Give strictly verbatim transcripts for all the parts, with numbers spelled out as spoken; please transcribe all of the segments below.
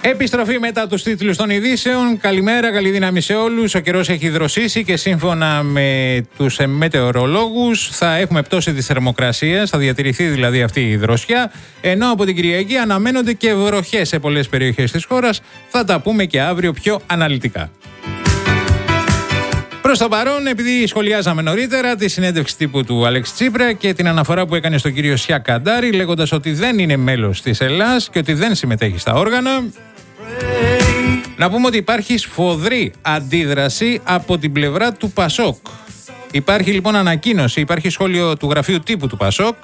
Επιστροφή μετά τους τίτλους των ειδήσεων. Καλημέρα, καλή δύναμη σε όλους. Ο καιρός έχει δροσίσει και σύμφωνα με τους μετεωρολόγους θα έχουμε πτώση της θερμοκρασίας, θα διατηρηθεί δηλαδή αυτή η δροσιά, ενώ από την Κυριακή αναμένονται και βροχές σε πολλές περιοχές της χώρας. Θα τα πούμε και αύριο πιο αναλυτικά. Προς το παρόν, επειδή σχολιάζαμε νωρίτερα τη συνέντευξη τύπου του Αλέξη Τσίπρα και την αναφορά που έκανε στον κύριο Σιά Καντάρη, λέγοντας ότι δεν είναι μέλος της Ελλάς και ότι δεν συμμετέχει στα όργανα, να πούμε ότι υπάρχει σφοδρή αντίδραση από την πλευρά του Πασόκ. Υπάρχει λοιπόν ανακοίνωση, υπάρχει σχόλιο του γραφείου τύπου του Πασόκ,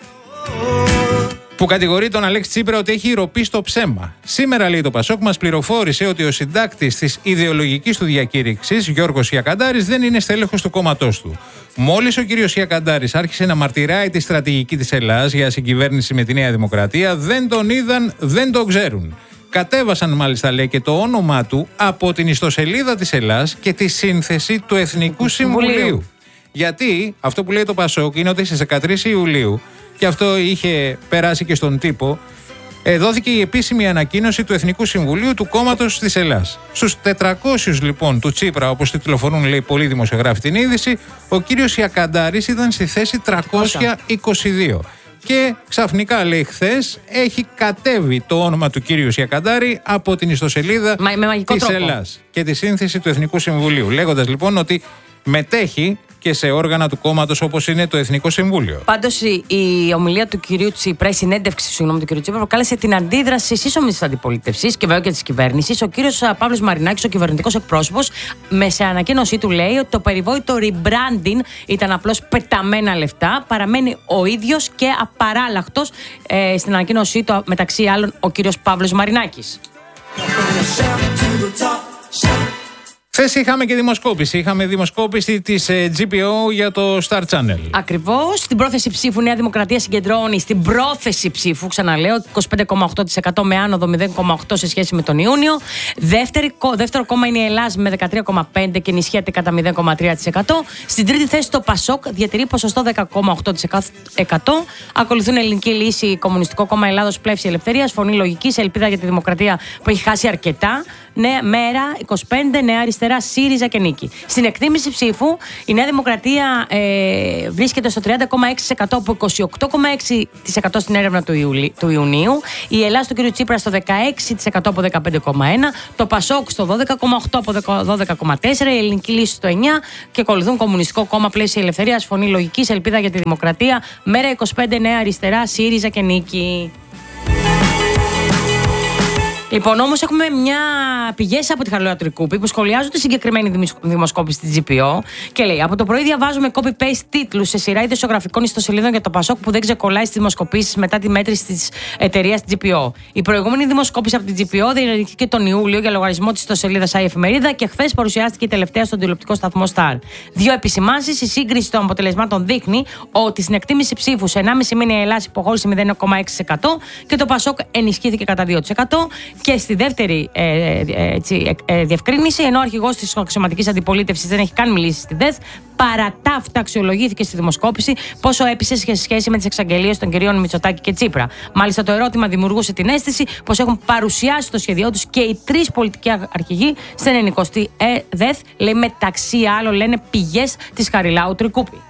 που κατηγορεί τον Αλέξη Τσίπρα ότι έχει ροπεί στο ψέμα. Σήμερα, λέει το Πασόκ, μας πληροφόρησε ότι ο συντάκτης της ιδεολογικής του διακήρυξης, Γιώργος Σιακαντάρης, δεν είναι στέλεχος του κόμματός του. Μόλις ο κύριος Σιακαντάρης άρχισε να μαρτυράει τη στρατηγική της Ελλάς για συγκυβέρνηση με τη Νέα Δημοκρατία, δεν τον είδαν, δεν τον ξέρουν. Κατέβασαν μάλιστα, λέει, και το όνομά του από την ιστοσελίδα της Ελλάς και τη σύνθεση του Εθνικού Συμβουλίου. Γιατί αυτό που λέει το Πασόκ είναι ότι στις δεκατρείς Ιουλίου, και αυτό είχε περάσει και στον τύπο, ε, δόθηκε η επίσημη ανακοίνωση του Εθνικού Συμβουλίου του κόμματος της Ελλάς. Στους τετρακόσιους λοιπόν του Τσίπρα, όπως τιτλοφορούν, λέει, πολλοί δημοσιογράφοι την είδηση, ο κύριος Σιακαντάρης ήταν στη θέση τριακόσια είκοσι δύο. Και ξαφνικά, λέει, χθες έχει κατέβει το όνομα του κύριου Σιακαντάρη από την ιστοσελίδα Μα, της Ελλάς και τη σύνθεση του Εθνικού Συμβουλίου, λέγοντας λοιπόν ότι μετέχει και σε όργανα του κόμματος όπως είναι το Εθνικό Συμβούλιο. Πάντως η ομιλία του κυρίου Τσίπρα, η συνέντευξη συγγνώμη, του κυρίου Τσίπρα, προκάλεσε την αντίδραση σύσσωμη της αντιπολίτευσης και βέβαια και της κυβέρνησης. Ο κύριος Παύλος Μαρινάκης, ο κυβερνητικός εκπρόσωπος, με σε ανακοίνωσή του λέει ότι το περιβόητο rebranding ήταν απλώς πεταμένα λεφτά. Παραμένει ο ίδιος και απαράλλαχτος, ε, στην ανακοίνωσή του, μεταξύ άλλων, ο κύριος Παύλος Μαρινάκης. Χθες είχαμε και δημοσκόπηση. Είχαμε δημοσκόπηση της ε, τζι πι ο για το Star Channel. Ακριβώς. Στην πρόθεση ψήφου Νέα Δημοκρατία συγκεντρώνει στην πρόθεση ψήφου, ξαναλέω, είκοσι πέντε κόμμα οκτώ τοις εκατό με άνοδο μηδέν κόμμα οκτώ τοις εκατό σε σχέση με τον Ιούνιο. Δεύτερη, δεύτερο κόμμα είναι η Ελλάδα με δεκατρία κόμμα πέντε τοις εκατό και ενισχύεται κατά μηδέν κόμμα τρία τοις εκατό. Στην τρίτη θέση το Πασόκ διατηρεί ποσοστό δέκα κόμμα οκτώ τοις εκατό. Ακολουθούν Ελληνική Λύση, Κομμουνιστικό Κόμμα Ελλάδος, Πλεύση Ελευθερίας, Φωνή Λογικής, Ελπίδα για τη Δημοκρατία που έχει χάσει αρκετά. Νέα Μέρα είκοσι πέντε, Νέα Αριστερά, ΣΥΡΙΖΑ και Νίκη. Στην εκτίμηση ψήφου, η Νέα Δημοκρατία ε, βρίσκεται στο τριάντα κόμμα έξι τοις εκατό από είκοσι οκτώ κόμμα έξι τοις εκατό στην έρευνα του, Ιουλί, του Ιουνίου. Η Ελλάδα του κ. Τσίπρα στο δεκαέξι τοις εκατό από δεκαπέντε κόμμα ένα. Το Πασόκ στο δώδεκα κόμμα οκτώ τοις εκατό από δώδεκα κόμμα τέσσερα. Η Ελληνική Λύση στο εννιά τοις εκατό και ακολουθούν Κομμουνιστικό Κόμμα, Πλαίσια Ελευθερίας, Φωνή Λογικής, Ελπίδα για τη Δημοκρατία, Μέρα είκοσι πέντε, Νέα Αριστερά, ΣΥΡΙΖΑ και Νίκη. Λοιπόν, όμως έχουμε μια πηγές από τη Χαριλάου Τρικούπη που σχολιάζουν τη συγκεκριμένη δημοσκόπηση της τζι πι ο και λέει: από το πρωί διαβάζουμε copy-paste τίτλους σε σειρά ειδησιογραφικών ιστοσελίδων για το Πασόκ που δεν ξεκολλάει στις δημοσκοπήσεις μετά τη μέτρηση της εταιρείας τζι πι ο. Η προηγούμενη δημοσκόπηση από την τζι πι ο διενεργήθηκε τον Ιούλιο για λογαριασμό της ιστοσελίδας η Εφημερίδα και χθες παρουσιάστηκε η τελευταία στον τηλεοπτικό σταθμό Star. Δύο επισημάνσεις: η σύγκριση των αποτελεσμάτων δείχνει ότι στην εκτίμηση ψήφου σε ενάμιση μήνα η Ελλάδα υποχώρησε μηδέν κόμμα έξι τοις εκατό και το Πασόκ ενισχύθηκε κατά δύο τοις εκατό. Και στη δεύτερη ε, ε, έτσι, ε, διευκρίνηση, ενώ ο αρχηγός της αξιωματικής αντιπολίτευσης δεν έχει καν μιλήσει στη ΔΕΘ, παρά τα αυτά αξιολογήθηκε στη δημοσκόπηση πόσο έπεισε σε σχέση με τις εξαγγελίες των κυρίων Μητσοτάκη και Τσίπρα. Μάλιστα, το ερώτημα δημιουργούσε την αίσθηση πως έχουν παρουσιάσει το σχέδιό τους και οι τρεις πολιτικοί αρχηγοί στην ενενηκοστή ΔΕΘ, λέει, μεταξύ άλλων, λένε πηγές της Χαριλάου Τρικούπη.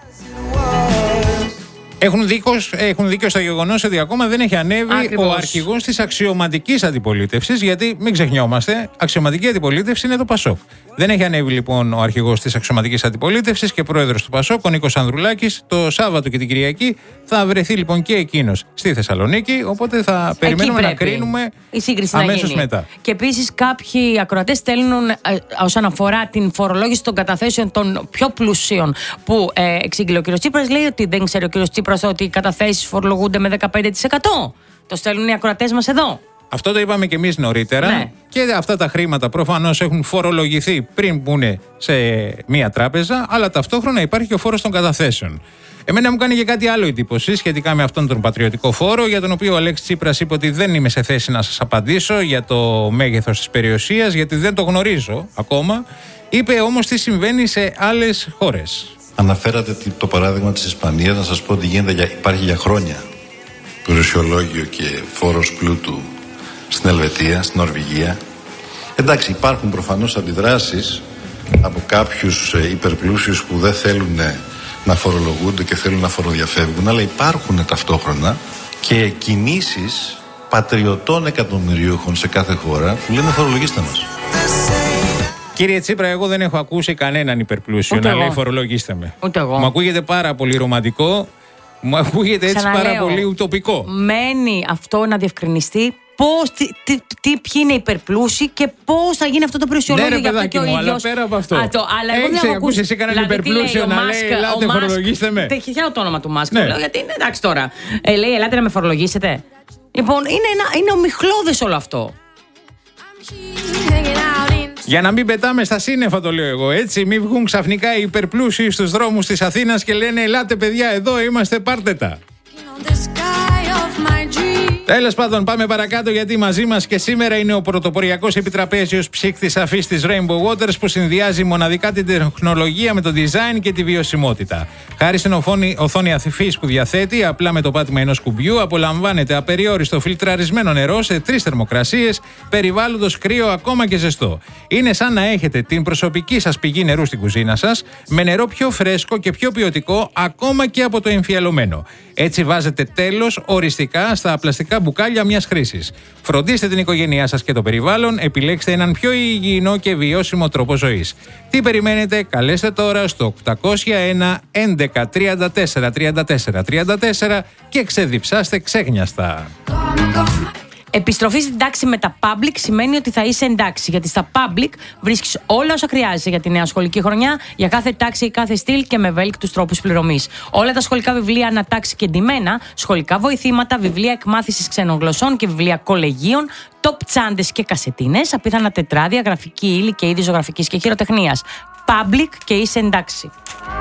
Έχουν δίκιο, έχουν δίκιο στο γεγονός ότι ακόμα δεν έχει ανέβει Ακριβώς. ο αρχηγός της αξιωματικής αντιπολίτευσης, γιατί μην ξεχνιόμαστε, αξιωματική αντιπολίτευση είναι το Πασόκ. Δεν έχει ανέβει λοιπόν ο αρχηγός της αξιωματικής αντιπολίτευσης και πρόεδρος του Πασόκ, ο Νίκος Ανδρουλάκης. Το Σάββατο και την Κυριακή θα βρεθεί λοιπόν και εκείνος στη Θεσσαλονίκη, οπότε θα περιμένουμε να κρίνουμε αμέσως μετά. Και επίσης κάποιοι ακροατές στέλνουν ε, όσον αφορά την φορολόγηση των καταθέσεων των πιο πλουσίων που ε, εξήγηλε ο κ. Τσίπρας, λέει ότι δεν ξέρει ο κ. Τσίπρας ότι οι καταθέσεις φορολογούνται με δεκαπέντε τοις εκατό. Το στέλνουν οι ακροατές μας εδώ. Αυτό το είπαμε και εμείς νωρίτερα. Ναι. Και αυτά τα χρήματα προφανώς έχουν φορολογηθεί πριν μπουν σε μία τράπεζα, αλλά ταυτόχρονα υπάρχει και ο φόρος των καταθέσεων. Εμένα μου κάνει και κάτι άλλο εντύπωση σχετικά με αυτόν τον πατριωτικό φόρο, για τον οποίο ο Αλέξης Τσίπρας είπε ότι δεν είμαι σε θέση να σας απαντήσω για το μέγεθος της περιουσίας, γιατί δεν το γνωρίζω ακόμα. Είπε όμως τι συμβαίνει σε άλλες χώρες. Αναφέρατε το παράδειγμα της Ισπανίας, να σας πω ότι γίνεται για, υπάρχει για χρόνια περιουσιολόγιο και φόρος πλούτου στην Ελβετία, στην Νορβηγία. Εντάξει, υπάρχουν προφανώς αντιδράσεις από κάποιους υπερπλούσιους που δεν θέλουν να φορολογούνται και θέλουν να φοροδιαφεύγουν, αλλά υπάρχουν ταυτόχρονα και κινήσεις πατριωτών εκατομμυριούχων σε κάθε χώρα που λένε φορολογήστε μας. Κύριε Τσίπρα, εγώ δεν έχω ακούσει κανέναν υπερπλούσιο Ούτε να εγώ. λέει φορολογήστε με. Ούτε εγώ. Μου ακούγεται πάρα πολύ ρομαντικό, μου ακούγεται έτσι Ξαναλέω, πάρα πολύ ουτοπικό. Μένει αυτό να διευκρινιστεί. Πώς, τι, τι, τι, ποιοι είναι υπερπλούσιοι και πώς θα γίνει αυτό το πλουσιολόγιο. Ναι, ρε για αυτό παιδάκι και ο μου, αλλά ίδιος. πέρα από αυτό. Α, το, αλλά εγώ Έχεις δεν έχω ακούσει εσύ κανέναν δηλαδή, τι υπερπλούσιο λέει ο να Μάσκ, λέει ελάτε ο Μάσκ, φορολογήστε με. Τεχιά το όνομα του Μάσκ. Ναι. Λέω, γιατί είναι εντάξει τώρα. Ε, λέει ελάτε να με φορολογήσετε. Λοιπόν, είναι, ένα, είναι ομιχλώδες όλο αυτό. Για να μην πετάμε στα σύννεφα, το λέω εγώ. Έτσι, μην βγουν ξαφνικά οι υπερπλούσιοι στους δρόμους της Αθήνας και λένε ελάτε παιδιά, εδώ είμαστε, πάρτε τα. Τέλος πάντων, πάμε παρακάτω γιατί μαζί μας και σήμερα είναι ο πρωτοποριακός επιτραπέζιος ψύκτης αφής της Rainbow Waters που συνδυάζει μοναδικά την τεχνολογία με το design και τη βιωσιμότητα. Χάρη στην οθόνη, οθόνη αφής που διαθέτει, απλά με το πάτημα ενός κουμπιού, απολαμβάνεται απεριόριστο φιλτραρισμένο νερό σε τρεις θερμοκρασίες, περιβάλλοντος κρύο ακόμα και ζεστό. Είναι σαν να έχετε την προσωπική σας πηγή νερού στην κουζίνα σας, με νερό πιο φρέσκο και πιο ποιοτικό ακόμα και από το εμφιαλωμένο. Έτσι βάζετε τέλος οριστικά στα πλαστικά μπουκάλια μιας χρήσης. Φροντίστε την οικογένειά σας και το περιβάλλον, επιλέξτε έναν πιο υγιεινό και βιώσιμο τρόπο ζωής. Τι περιμένετε, καλέστε τώρα στο οκτακόσια ένα έντεκα τριάντα τέσσερα τριάντα τέσσερα τριάντα τέσσερα και ξεδιψάστε ξέχνιαστα. Επιστροφή στην τάξη με τα public σημαίνει ότι θα είσαι εντάξει. Γιατί στα public βρίσκεις όλα όσα χρειάζεσαι για τη νέα σχολική χρονιά, για κάθε τάξη ή κάθε στυλ και με ευέλικτους τρόπους πληρωμής. Όλα τα σχολικά βιβλία ανατάξει και εντυμένα, σχολικά βοηθήματα, βιβλία εκμάθησης ξένων γλωσσών και βιβλία κολεγίων, top τσάντες και κασετίνες, απίθανα τετράδια, γραφική ύλη και είδη ζωγραφικής και χειροτεχνίας. Public και είσαι εντάξει.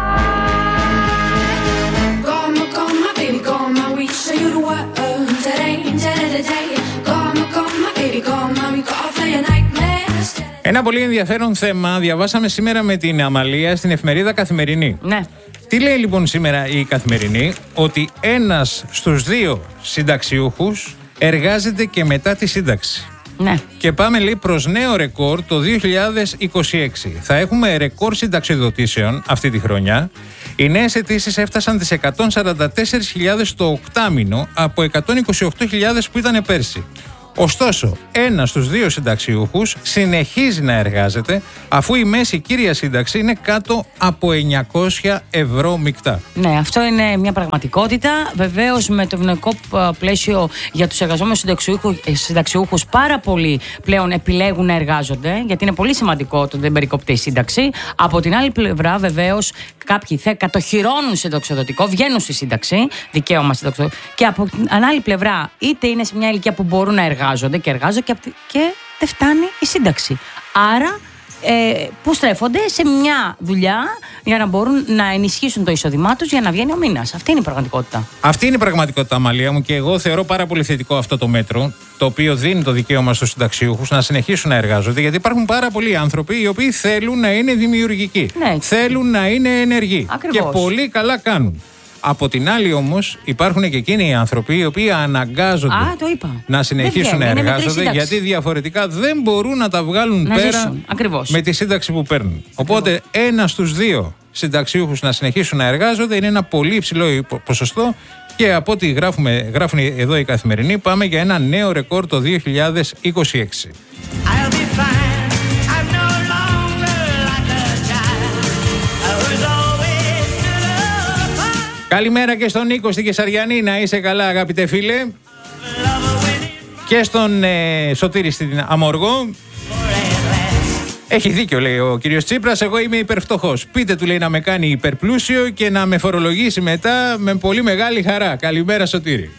Ένα πολύ ενδιαφέρον θέμα διαβάσαμε σήμερα με την Αμαλία στην εφημερίδα Καθημερινή. Ναι. Τι λέει λοιπόν σήμερα η Καθημερινή? Ότι ένας στους δύο συνταξιούχους εργάζεται και μετά τη σύνταξη. Ναι. Και πάμε λέει προς νέο ρεκόρ το δύο χιλιάδες είκοσι έξι. Θα έχουμε ρεκόρ συνταξιοδοτήσεων αυτή τη χρονιά. Οι νέες αιτήσεις έφτασαν τις εκατόν σαράντα τέσσερις χιλιάδες το οκτάμηνο από εκατόν είκοσι οκτώ χιλιάδες που ήταν πέρσι. Ωστόσο, ένας στους δύο συνταξιούχους συνεχίζει να εργάζεται αφού η μέση κύρια σύνταξη είναι κάτω από εννιακόσια ευρώ μεικτά. Ναι, αυτό είναι μια πραγματικότητα. Βεβαίως, με το ευνοϊκό πλαίσιο για τους εργαζόμενους συνταξιούχους, πάρα πολλοί πλέον επιλέγουν να εργάζονται, γιατί είναι πολύ σημαντικό το ότι δεν περικόπτει η σύνταξη. Από την άλλη πλευρά, βεβαίως, κάποιοι θε κατοχυρώνουν συνταξιοδοτικό, βγαίνουν στη σύνταξη, δικαίωμα συνταξιοδοτικό. Και από την άλλη πλευρά, είτε είναι σε μια ηλικία που μπορούν να εργάζονται και εργάζονται και, και δεν φτάνει η σύνταξη. Άρα, ε, που στρέφονται σε μια δουλειά για να μπορούν να ενισχύσουν το εισόδημά τους για να βγαίνει ο μήνας. Αυτή είναι η πραγματικότητα. Αυτή είναι η πραγματικότητα, Αμαλία μου, και εγώ θεωρώ πάρα πολύ θετικό αυτό το μέτρο, το οποίο δίνει το δικαίωμα στους συνταξιούχους να συνεχίσουν να εργάζονται, γιατί υπάρχουν πάρα πολλοί άνθρωποι οι οποίοι θέλουν να είναι δημιουργικοί. Ναι. Θέλουν να είναι ενεργοί. Ακριβώς. Και πολύ καλά κάνουν. Από την άλλη όμως υπάρχουν και εκείνοι οι άνθρωποι οι οποίοι αναγκάζονται Α, το είπα. να συνεχίσουν δεν να βγαίνει, εργάζονται γιατί διαφορετικά δεν μπορούν να τα βγάλουν να πέρα ζήσουν. Ακριβώς. με τη σύνταξη που παίρνουν. Οπότε ένα στους δύο συνταξιούχους να συνεχίσουν να εργάζονται είναι ένα πολύ υψηλό ποσοστό και από ό,τι γράφουμε, γράφουν εδώ οι Καθημερινοί πάμε για ένα νέο ρεκόρ το δύο χιλιάδες είκοσι έξι. Καλημέρα και στον Νίκο στην Κεσαριανή, να είσαι καλά αγαπητέ φίλε. Και στον ε, Σωτήρη στην Αμοργό. Έχει δίκιο λέει ο κύριος Τσίπρας, εγώ είμαι υπερφτωχός. Πείτε του λέει να με κάνει υπερπλούσιο και να με φορολογήσει μετά με πολύ μεγάλη χαρά. Καλημέρα Σωτήρη.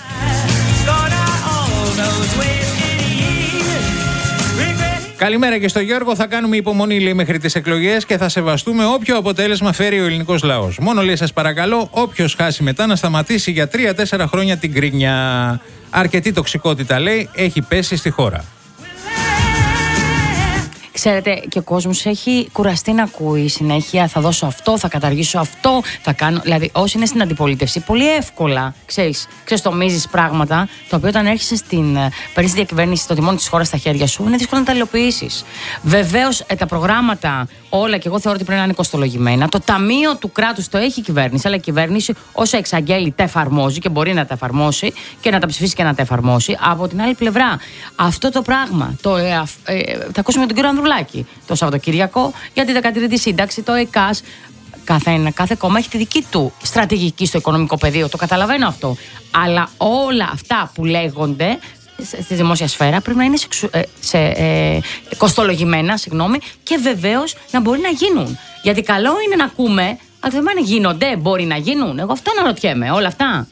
Καλημέρα και στο Γιώργο. Θα κάνουμε υπομονή λέει, μέχρι τις εκλογές και θα σεβαστούμε όποιο αποτέλεσμα φέρει ο ελληνικός λαός. Μόνο λέει σας παρακαλώ, όποιος χάσει μετά να σταματήσει για τρία τέσσερα χρόνια την γκρίνια. Αρκετή τοξικότητα λέει έχει πέσει στη χώρα. Ξέρετε, και ο κόσμος έχει κουραστεί να ακούει συνέχεια. Θα δώσω αυτό, θα καταργήσω αυτό, θα κάνω. Δηλαδή, όσοι είναι στην αντιπολίτευση, πολύ εύκολα ξέρεις, ξεστομίζεις πράγματα, τα οποία όταν έρχεσαι στην. Παίρνεις τη διακυβέρνηση, το τιμόνι της χώρας στα χέρια σου, είναι δύσκολο να τα υλοποιήσεις. Βεβαίως, ε, τα προγράμματα όλα, και εγώ θεωρώ ότι πρέπει να είναι κοστολογημένα. Το ταμείο του κράτους το έχει η κυβέρνηση, αλλά η κυβέρνηση όσο εξαγγέλει τα εφαρμόζει και μπορεί να τα εφαρμόσει και να τα ψηφίσει και να τα εφαρμόσει. Από την άλλη πλευρά, αυτό το πράγμα, το, ε, ε, θα ακούσουμε τον κύριο Ανδρουλάκη το Σαββατοκύριακο για τη δέκατη τρίτη σύνταξη, το ΕΚΑΣ. Κάθε, κάθε κόμμα έχει τη δική του στρατηγική στο οικονομικό πεδίο, το καταλαβαίνω αυτό. Αλλά όλα αυτά που λέγονται στη δημόσια σφαίρα πρέπει να είναι σε, σε, σε, ε, κοστολογημένα, συγγνώμη, και βεβαίως να μπορεί να γίνουν. Γιατί καλό είναι να ακούμε, αλλά δεν γίνονται, μπορεί να γίνουν. Εγώ αυτό αναρωτιέμαι, όλα αυτά.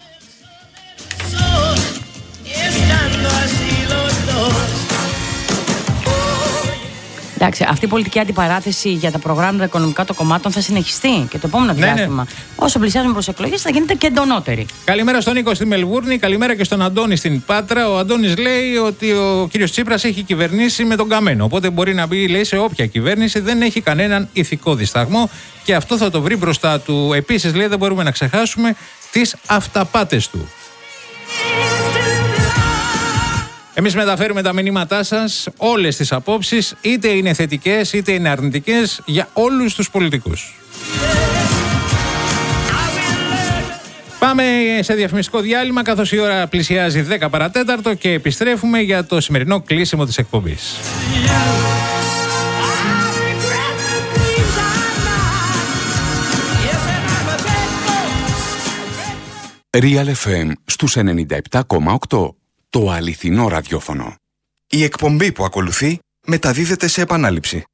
Εντάξει, αυτή η πολιτική αντιπαράθεση για τα προγράμματα οικονομικά των κομμάτων θα συνεχιστεί και το επόμενο ναι, διάστημα. Ναι. Όσο πλησιάζουμε προς εκλογές θα γίνεται και εντονότερη. Καλημέρα στον Νίκο στη Μελβούρνη, καλημέρα και στον Αντώνη στην Πάτρα. Ο Αντώνης λέει ότι ο κύριος Τσίπρας έχει κυβερνήσει με τον καμένο. Οπότε μπορεί να μπει, λέει, σε όποια κυβέρνηση, δεν έχει κανέναν ηθικό δισταγμό και αυτό θα το βρει μπροστά του. Επίσης, λέει, δεν μπορούμε να ξεχάσουμε τις αυταπάτες του. Εμείς μεταφέρουμε τα μηνύματά σας, όλες τις απόψεις, είτε είναι θετικές είτε είναι αρνητικές, για όλους τους πολιτικούς. Πάμε σε διαφημιστικό διάλειμμα, καθώς η ώρα πλησιάζει δέκα παρατέταρτο και επιστρέφουμε για το σημερινό κλείσιμο της εκπομπής. Real εφ εμ στους ενενήντα επτά κόμμα οκτώ. Το αληθινό ραδιόφωνο. Η εκπομπή που ακολουθεί μεταδίδεται σε επανάληψη.